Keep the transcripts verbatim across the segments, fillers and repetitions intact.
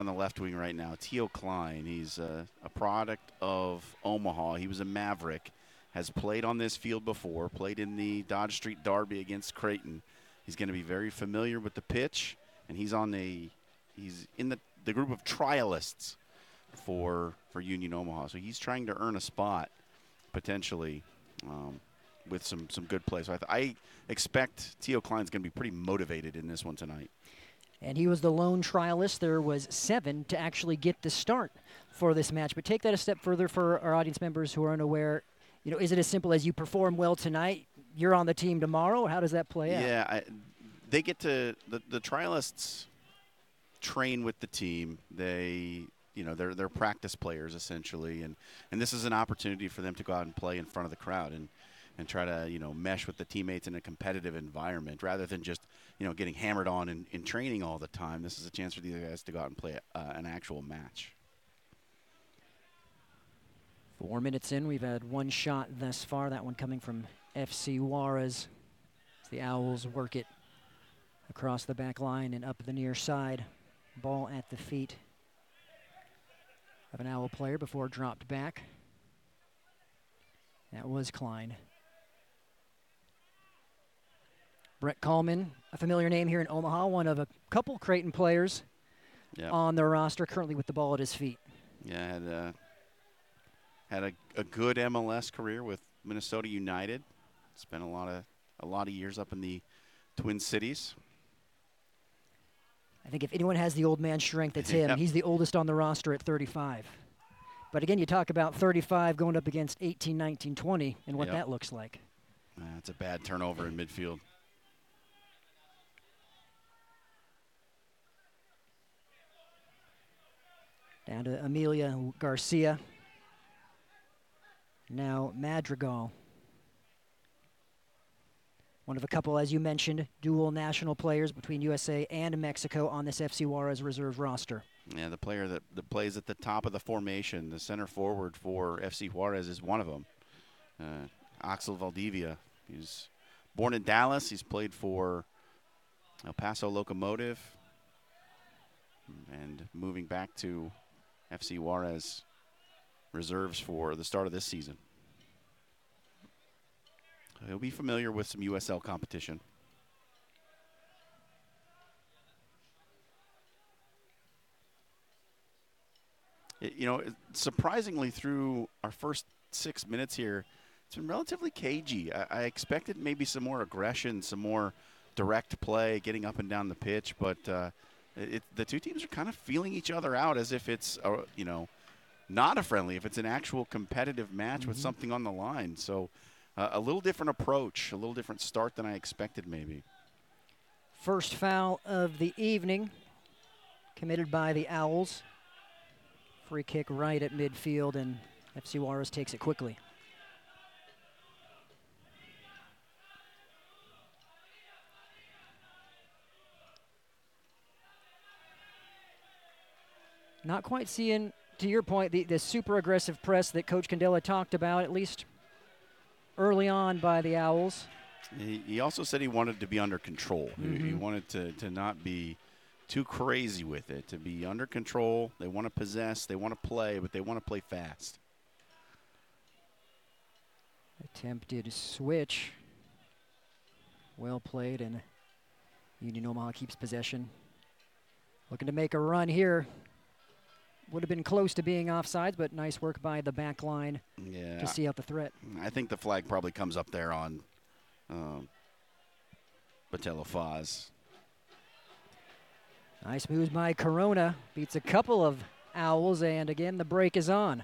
on the left wing right now, Teo Klein. He's a, a product of Omaha. He was a Maverick, has played on this field before, played in the Dodge Street Derby against Creighton. He's going to be very familiar with the pitch, and he's on a he's in the, the group of trialists for for Union Omaha. So he's trying to earn a spot potentially um, with some some good play. So I, th- I expect Teo Klein's going to be pretty motivated in this one tonight. And he was the lone trialist. There was seven to actually get the start for this match. But take that a step further for our audience members who are unaware. You know, is it as simple as you perform well tonight, you're on the team tomorrow? Or how does that play out? Yeah, I, they get to the, the trialists train with the team. They, you know, they're they're practice players essentially, and and this is an opportunity for them to go out and play in front of the crowd and and try to, you know, mesh with the teammates in a competitive environment rather than just, you know, getting hammered on in, in training all the time. This is a chance for these guys to go out and play uh, an actual match. Four minutes in, we've had one shot thus far, that one coming from F C Juarez. As the Owls work it across the back line and up the near side. Ball at the feet of an Owl player before dropped back. That was Klein. Brett Coleman, a familiar name here in Omaha, one of a couple Creighton players Yep. on their roster currently with the ball at his feet. Yeah, had a, had a, a good M L S career with Minnesota United. Spent a lot of a lot of years up in the Twin Cities. I think if anyone has the old man strength, it's him. Yep. He's the oldest on the roster at thirty-five. But again, you talk about thirty-five going up against eighteen, nineteen, twenty, and what Yep. that looks like. That's a bad turnover in midfield. Down to Amelia Garcia. Now Madrigal. One of a couple, as you mentioned, dual national players between U S A and Mexico on this F C Juarez reserve roster. Yeah, the player that, that plays at the top of the formation, the center forward for F C Juarez, is one of them. Uh, Axel Valdivia. He's born in Dallas. He's played for El Paso Locomotive. And moving back to F C Juarez reserves for the start of this season. He'll be familiar with some U S L competition. It, you know, surprisingly, through our first six minutes here, it's been relatively cagey. I, I expected maybe some more aggression, some more direct play, getting up and down the pitch, but uh, it, the two teams are kind of feeling each other out as if it's, a, you know, not a friendly, if it's an actual competitive match mm-hmm. with something on the line. So uh, a little different approach, a little different start than I expected maybe. First foul of the evening committed by the Owls. Free kick right at midfield, and F C Juarez takes it quickly. Not quite seeing, to your point, the, the super aggressive press that Coach Candela talked about, at least early on by the Owls. He, he also said he wanted to be under control. Mm-hmm. He, he wanted to, to not be too crazy with it, to be under control. They want to possess, they want to play, but they want to play fast. Attempted switch. Well played, and Union Omaha keeps possession. Looking to make a run here. Would have been close to being offsides, but nice work by the back line yeah, to see out the threat. I think the flag probably comes up there on um, Botello Faz. Nice moves by Corona. Beats a couple of Owls, and again, the break is on.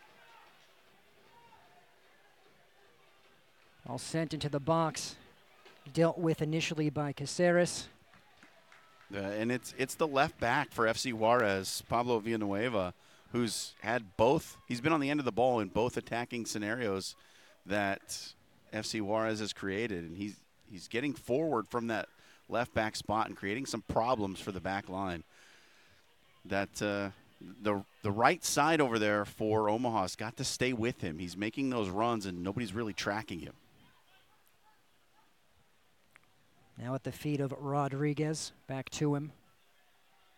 All sent into the box. Dealt with initially by Caceres. Uh, and it's it's the left back for F C Juarez, Pablo Villanueva, who's had both. He's been on the end of the ball in both attacking scenarios that F C Juarez has created, and he's he's getting forward from that left back spot and creating some problems for the back line. That uh, the the right side over there for Omaha's got to stay with him. He's making those runs, and nobody's really tracking him. Now at the feet of Rodriguez, back to him.